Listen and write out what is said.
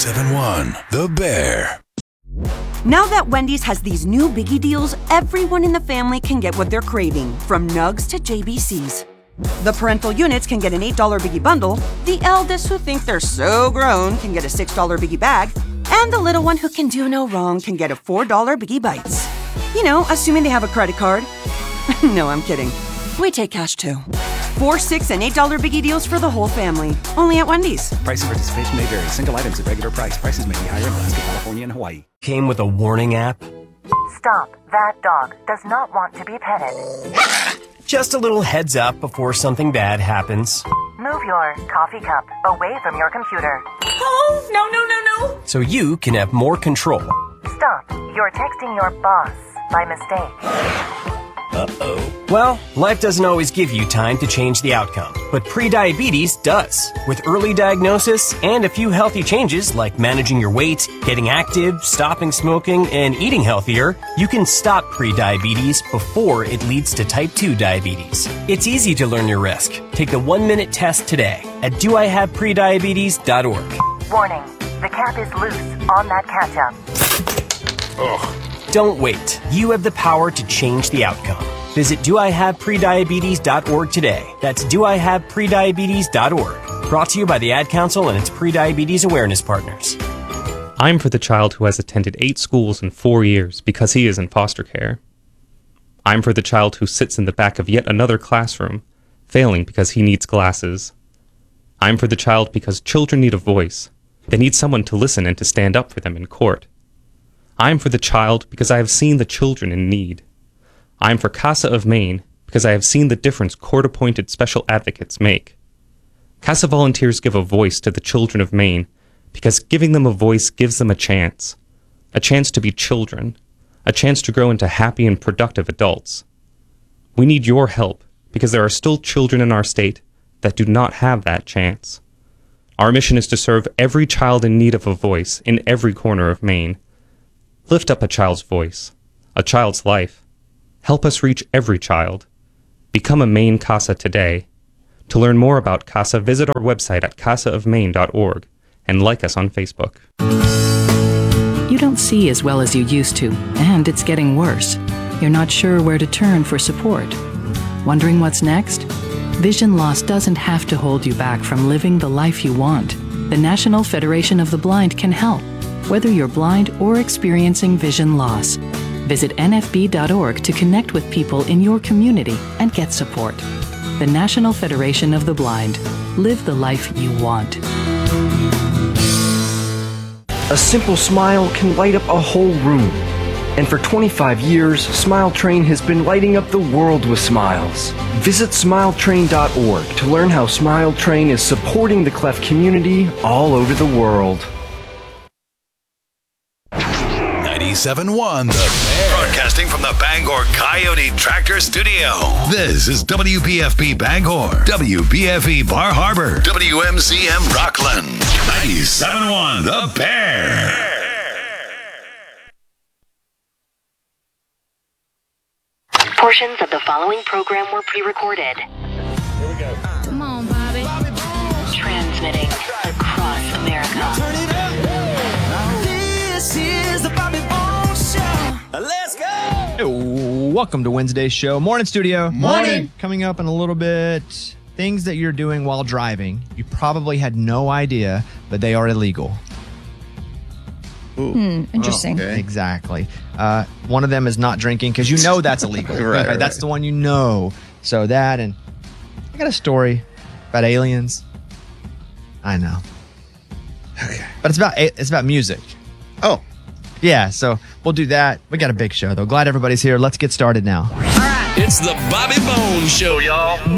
97.1 The Bear. Now that Wendy's has these new biggie deals, everyone in the family can get what they're craving, from nugs to JBCs. The parental units can get an $8 biggie bundle, the eldest who think they're so grown can get a $6 biggie bag, and the little one who can do no wrong can get a $4 biggie bites. You know, assuming they have a credit card. No, I'm kidding. We take cash too. $4, $6, and $8 biggie deals for the whole family. Only at Wendy's. Price and participation may vary. Single items at regular price. Prices may be higher in Alaska, California, and Hawaii. Came with a warning app. Stop. That dog does not want to be petted. Just a little heads up before something bad happens. Move your coffee cup away from your computer. Oh, no. So you can have more control. Stop. You're texting your boss by mistake. Well, life doesn't always give you time to change the outcome, but prediabetes does. With early diagnosis and a few healthy changes like managing your weight, getting active, stopping smoking, and eating healthier, you can stop prediabetes before it leads to type 2 diabetes. It's easy to learn your risk. Take the 1-minute test today at doihaveprediabetes.org. Warning. The cap is loose on that ketchup. Don't wait. You have the power to change the outcome. Visit doihaveprediabetes.org today. That's doihaveprediabetes.org. Brought to you by the Ad Council and its prediabetes awareness partners. I'm for the child who has attended 8 schools in 4 years because he is in foster care. I'm for the child who sits in the back of yet another classroom, failing because he needs glasses. I'm for the child because children need a voice. They need someone to listen and to stand up for them in court. I'm for the child because I have seen the children in need. I'm for CASA of Maine because I have seen the difference court-appointed special advocates make. CASA volunteers give a voice to the children of Maine because giving them a voice gives them a chance to be children, a chance to grow into happy and productive adults. We need your help because there are still children in our state that do not have that chance. Our mission is to serve every child in need of a voice in every corner of Maine. Lift up a child's voice, a child's life. Help us reach every child. Become a Maine CASA today. To learn more about CASA, visit our website at casaofmaine.org and like us on Facebook. You don't see as well as you used to, and it's getting worse. You're not sure where to turn for support. Wondering what's next? Vision loss doesn't have to hold you back from living the life you want. The National Federation of the Blind can help, whether you're blind or experiencing vision loss. Visit nfb.org to connect with people in your community and get support. The National Federation of the Blind. Live the life you want. A simple smile can light up a whole room. And for 25 years, Smile Train has been lighting up the world with smiles. Visit smiletrain.org to learn how Smile Train is supporting the cleft community all over the world. 97.1 The Bear. Broadcasting from the Bangor Coyote Tractor Studio. This is WPFB Bangor, WBFE Bar Harbor, WMCM Rockland. 97.1 The Bear. Portions of the following program were pre-recorded. Here we go. Come on, Bobby. Transmitting across America. Turn it up. This is the Bobby Bones Show. Let's go. Hey, welcome to Wednesday's show. Morning, studio. Morning. Coming up in a little bit, things that you're doing while driving. You probably had no idea, but they are illegal. Interesting. Oh, okay. Exactly. One of them is not drinking because you know that's illegal. right. That's the one you know. So that, and I got a story about aliens. I know. Okay. But it's about music. Oh. Yeah, so we'll do that. We got a big show, though. Glad everybody's here. Let's get started now. It's the Bobby Bones Show, y'all.